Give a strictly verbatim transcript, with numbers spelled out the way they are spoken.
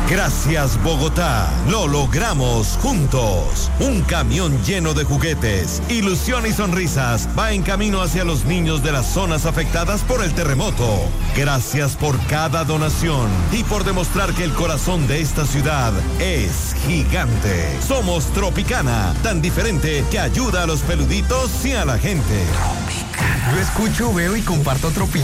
Gracias, Bogotá. Lo logramos juntos. Un camión lleno de juguetes, ilusión y sonrisas va en camino hacia los niños de las zonas afectadas por el terremoto. Gracias por cada donación y por demostrar que el corazón de esta ciudad es gigante. Somos Tropicana, tan diferente que ayuda a los peluditos y a la gente. Yo escucho, veo y comparto Tropicana.